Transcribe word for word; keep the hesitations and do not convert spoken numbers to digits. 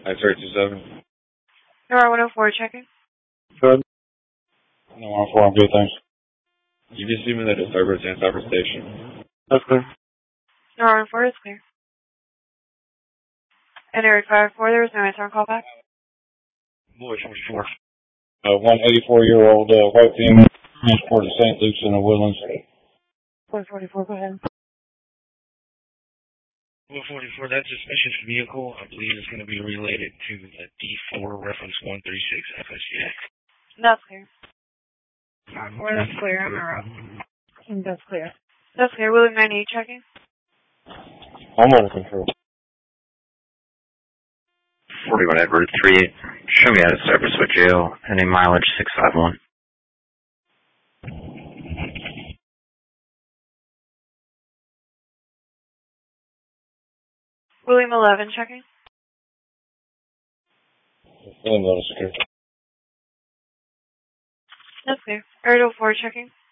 That's right, two seven. Nora one oh four checking. Good. No, one oh four, I'm good, thanks. You just see me the disturbance and cyber station. That's clear. Nora one oh four is clear. And Eric five four, there was no answer on call back. Boy, forty-four. Uh, one eighty-four-year-old uh, white female transported to Saint Luke's in a Woodlands. Boy forty-four, go ahead. Boy forty-four, that suspicious vehicle, I believe, is going to be related to the D four reference one three six F S G X. That's clear. five four, that's clear. I'm up. That's clear. That's clear. William ninety-eight checking. I'm under control. forty-one Edward three eight. Show me out of service with jail. Any mileage six five one. William eleven checking. William eleven secure. That's clear. Area four checking.